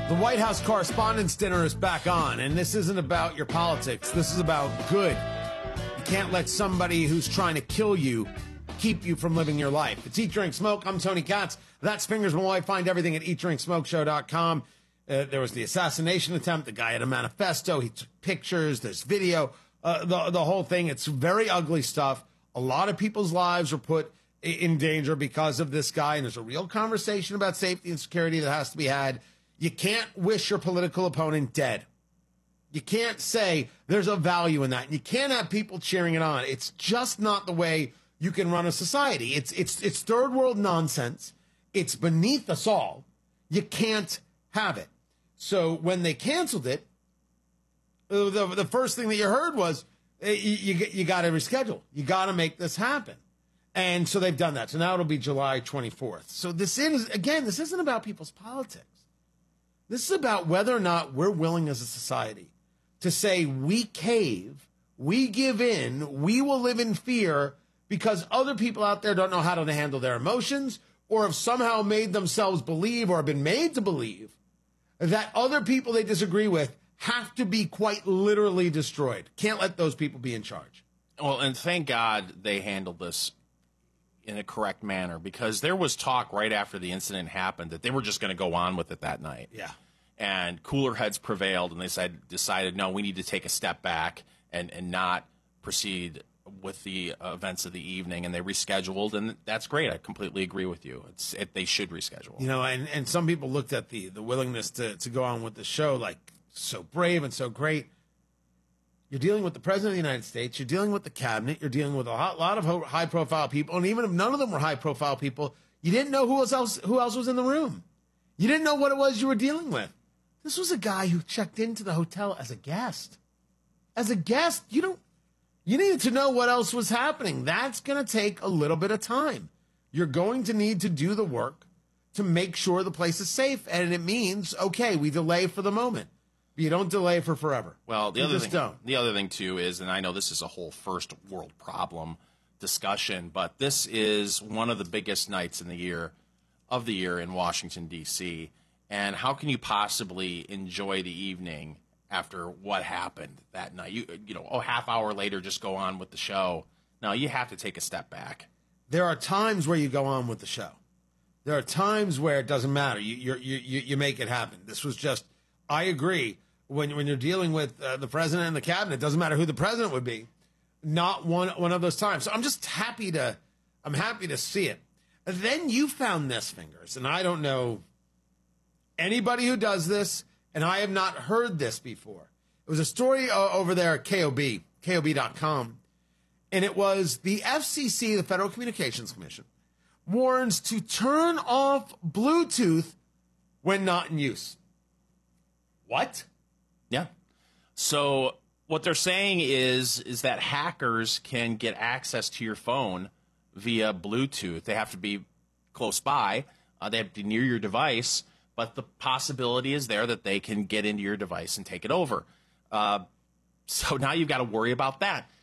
The White House Correspondents' Dinner is back on, and this isn't about your politics. This is about good. You can't let somebody who's trying to kill you keep you from living your life. It's Eat, Drink, Smoke. I'm Tony Katz. That's Fingers Malloy. Find everything at eatdrinksmokeshow.com. There was the assassination attempt. The guy had a manifesto. He took pictures. There's video. The whole thing. It's very ugly stuff. A lot of people's lives are put in danger because of this guy, and there's a real conversation about safety and security that has to be had. You can't wish your political opponent dead. You can't say there's a value in that. And you can't have people cheering it on. It's just not the way you can run a society. It's third world nonsense. It's beneath us all. You can't have it. So when they canceled it, the first thing that you heard was you got to reschedule. You got to make this happen. And so they've done that. So now it'll be July 24th. So this isn't about people's politics. This is about whether or not we're willing as a society to say we cave, we give in, we will live in fear because other people out there don't know how to handle their emotions or have somehow made themselves believe or have been made to believe that other people they disagree with have to be quite literally destroyed. Can't let those people be in charge. Well, and thank God they handled this in a correct manner, because there was talk right after the incident happened that they were just going to go on with it that night. Yeah. And cooler heads prevailed, and they decided, no, we need to take a step back and not proceed with the events of the evening, and they rescheduled, and that's great. I completely agree with you. They should reschedule. You know, and some people looked at the willingness to go on with the show like so brave and so great. You're dealing with the President of the United States. You're dealing with the cabinet. You're dealing with a lot of high-profile people. And even if none of them were high-profile people, you didn't know who else was in the room. You didn't know what it was you were dealing with. This was a guy who checked into the hotel as a guest. As a guest, you needed to know what else was happening. That's going to take a little bit of time. You're going to need to do the work to make sure the place is safe. And it means, okay, we delay for the moment. You don't delay for forever. Well, the other thing too is, and I know this is a whole first world problem discussion, but this is one of the biggest nights in the year in Washington D.C. And how can you possibly enjoy the evening after what happened that night? Half hour later, just go on with the show. No, you have to take a step back. There are times where you go on with the show. There are times where it doesn't matter. You make it happen. This was just, I agree. When you're dealing with the president and the cabinet, it doesn't matter who the president would be. Not one of those times. So I'm just happy to see it. And then you found this, Fingers, and I don't know anybody who does this, and I have not heard this before. It was a story over there at KOB.com, and it was the FCC, the Federal Communications Commission, warns to turn off Bluetooth when not in use. What? Yeah. So what they're saying is that hackers can get access to your phone via Bluetooth. They have to be close by. They have to be near your device, but the possibility is there that they can get into your device and take it over. So now you've got to worry about that.